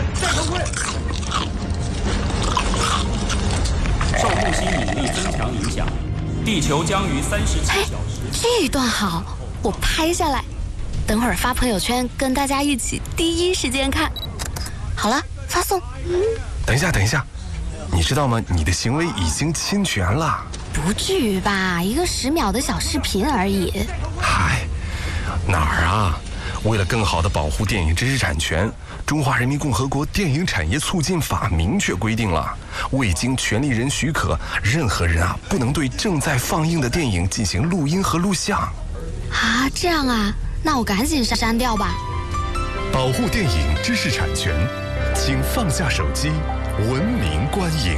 戴头盔。受木星引力增强影响，地球将于37小时。 这段好，我拍下来，等会儿发朋友圈，跟大家一起第一时间看。好了，发送。 等一下，你知道吗？你的行为已经侵权了。 不至于吧？一个10秒的小视频而已。 嗨，哪儿啊？为了更好地保护电影知识产权，中华人民共和国电影产业促进法明确规定了，未经权利人许可，任何人不能对正在放映的电影进行录音和录像。 啊，这样啊？那我赶紧删掉吧。 保护电影知识产权，请放下手机，文明观影。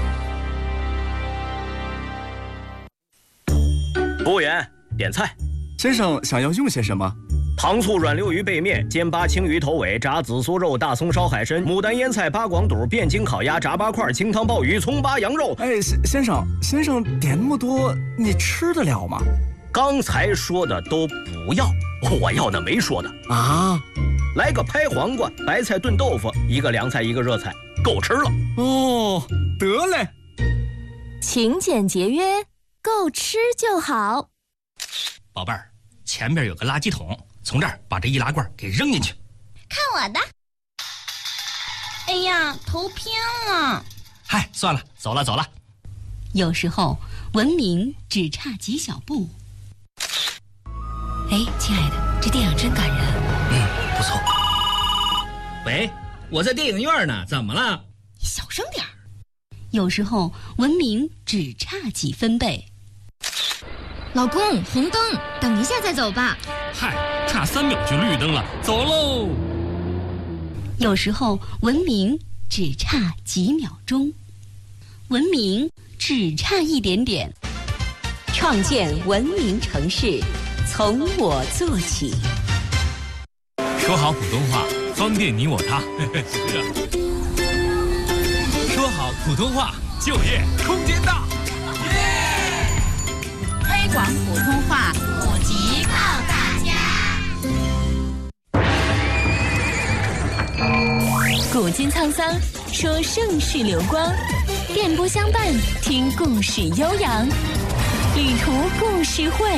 服务员，点菜。 先生想要用些什么？ 糖醋软溜鱼背面、煎巴青鱼头尾、炸紫苏肉、大葱烧海参、牡丹腌菜、八广肚、汴京烤鸭、炸八块、清汤鲍鱼、葱巴羊肉。 哎，先生点那么多，你吃得了吗？ 刚才说的都不要，我要那没说的啊。 来个拍黄瓜、白菜炖豆腐，一个凉菜一个热菜，够吃了。 哦，得嘞。 勤俭节约，够吃就好。 宝贝儿，前边有个垃圾桶，从这儿把这易拉罐给扔进去。 看我的！哎呀，头偏了。 嗨，算了，走了。 有时候文明只差几小步。哎，亲爱的，这电影真感人。 不错。喂，我在电影院呢，怎么了？ 小声点儿。 有时候文明只差几分贝。 老公，红灯，等一下再走吧。 嗨，差3秒就绿灯了，走喽。 有时候文明只差几秒钟，文明只差一点点。 创建文明城市，从我做起。 说好普通话，方便你我他。说好普通话，就业空间大。 推广普通话，普及靠大家。 古今沧桑，说盛世流光；电波相伴，听故事悠扬。旅途故事会。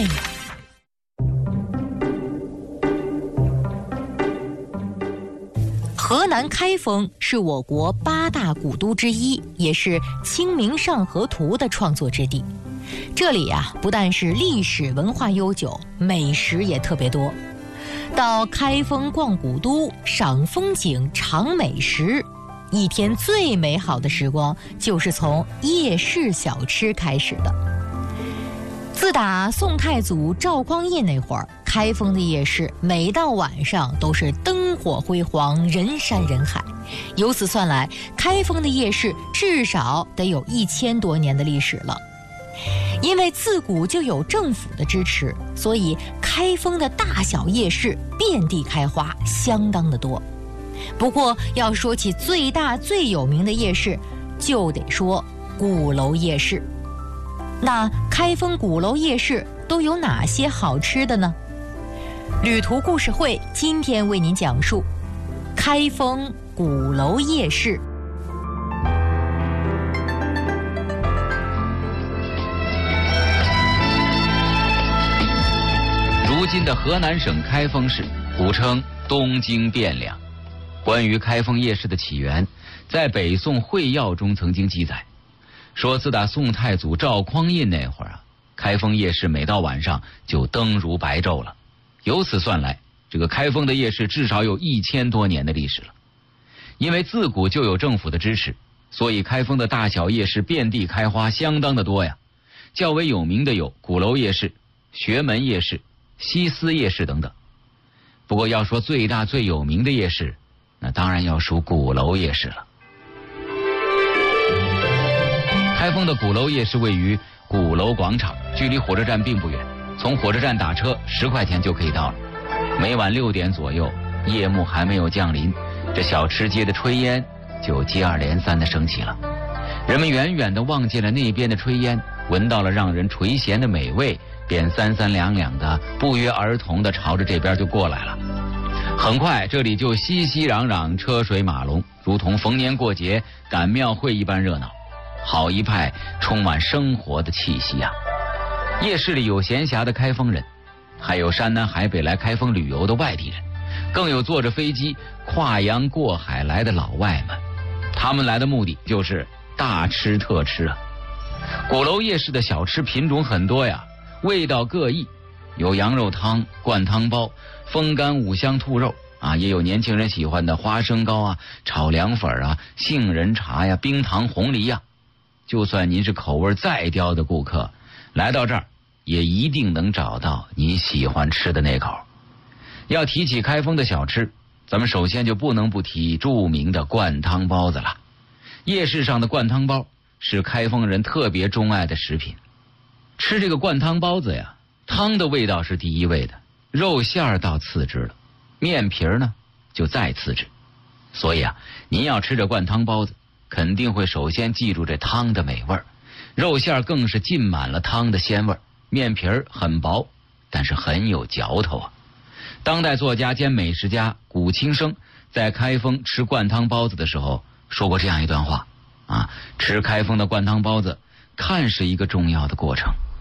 河南开封是我国8大古都之一，也是《清明上河图》的创作之地。这里不但是历史文化悠久，美食也特别多。到开封逛古都、赏风景、尝美食，一天最美好的时光就是从夜市小吃开始的。自打宋太祖赵匡胤那会儿，开封的夜市每到晚上都是灯火辉煌，人山人海。由此算来，开封的夜市至少得有1000多年的历史了。因为自古就有政府的支持，所以开封的大小夜市遍地开花，相当的多。不过要说起最大最有名的夜市，就得说鼓楼夜市。那开封鼓楼夜市都有哪些好吃的呢？旅途故事会今天为您讲述开封鼓楼夜市。 如今的河南省开封市，古称东京汴梁。关于开封夜市的起源，在北宋会要中曾经记载，说自打宋太祖赵匡胤那会儿开封夜市每到晚上就灯如白昼了。由此算来，这个开封的夜市至少有1000多年的历史了。因为自古就有政府的支持，所以开封的大小夜市遍地开花，相当的多呀。较为有名的有鼓楼夜市、学门夜市、西司夜市等等。不过要说最大最有名的夜市，那当然要数鼓楼夜市了。开封的鼓楼夜市位于鼓楼广场，距离火车站并不远，从火车站打车10块钱就可以到了。每晚6点左右，夜幕还没有降临，这小吃街的炊烟就接二连三地升起了。人们远远地望见了那边的炊烟，闻到了让人垂涎的美味，便三三两两的不约而同地朝着这边就过来了。 很快，这里就熙熙攘攘，车水马龙，如同逢年过节赶庙会一般热闹，好一派充满生活的气息啊！夜市里有闲暇的开封人，还有山南海北来开封旅游的外地人，更有坐着飞机跨洋过海来的老外们。他们来的目的就是大吃特吃啊！鼓楼夜市的小吃品种很多呀，味道各异，有羊肉汤、灌汤包、风干五香兔肉啊，也有年轻人喜欢的花生糕啊、炒凉粉啊、杏仁茶呀、冰糖红梨呀。就算您是口味再刁的顾客，来到这儿也一定能找到你喜欢吃的那口。要提起开封的小吃，咱们首先就不能不提著名的灌汤包子了。夜市上的灌汤包是开封人特别钟爱的食品。吃这个灌汤包子呀，汤的味道是第一位的，肉馅儿倒次之了，面皮儿呢就再次之。所以啊，您要吃这灌汤包子，肯定会首先记住这汤的美味儿，肉馅儿更是浸满了汤的鲜味儿，面皮儿很薄，但是很有嚼头啊。当代作家兼美食家谷青生在开封吃灌汤包子的时候说过这样一段话啊：吃开封的灌汤包子看是一个重要的过程，